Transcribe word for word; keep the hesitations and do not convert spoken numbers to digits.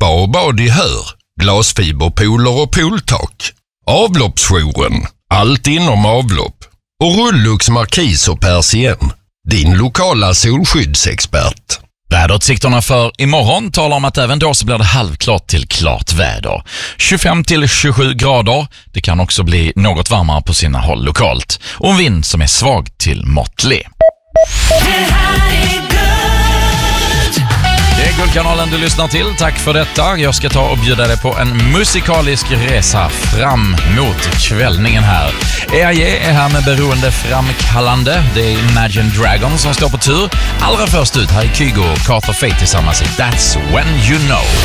spa och bad i hör, glasfiberpooler och pooltak. Avloppsjouren, allt inom avlopp. Och Rullux markis och persien, din lokala solskyddsexpert. Väderutsikterna för imorgon talar om att även då så blir det halvklart till klart väder. tjugofem till tjugosju grader. Det kan också bli något varmare på sina håll lokalt. Och en vind som är svag till måttlig. Det är Guldkanalen du lyssnar till. Tack för detta. Jag ska ta och bjuda dig på en musikalisk resa fram mot kvällningen här. E A J är här med beroende framkallande. Det är Imagine Dragons som står på tur. Allra först ut här i Kygo och Carter Fate tillsammans i That's When You Know.